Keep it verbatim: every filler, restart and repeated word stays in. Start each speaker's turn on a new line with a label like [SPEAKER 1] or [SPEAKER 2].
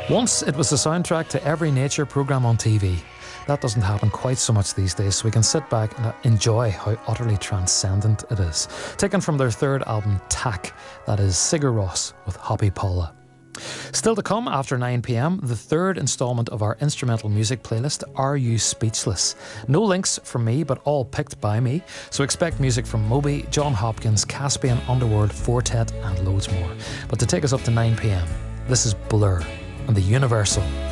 [SPEAKER 1] Once it was the soundtrack to every nature programme on T V. That doesn't happen quite so much these days, so we can sit back and enjoy how utterly transcendent it is. Taken from their third album, Tack, that is Sigur Rós with Hoppy Paula. Still to come after nine p m, the third instalment of our instrumental music playlist, Are You Speechless? No links from me, but all picked by me, so expect music from Moby, John Hopkins, Caspian, Underworld, Fortet and loads more. But to take us up to nine p m, this is Blur and the Universal